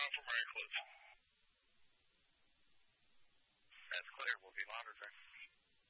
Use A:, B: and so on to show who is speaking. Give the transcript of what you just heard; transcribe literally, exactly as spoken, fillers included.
A: for Mary Cliff. That's clear. We'll be monitoring.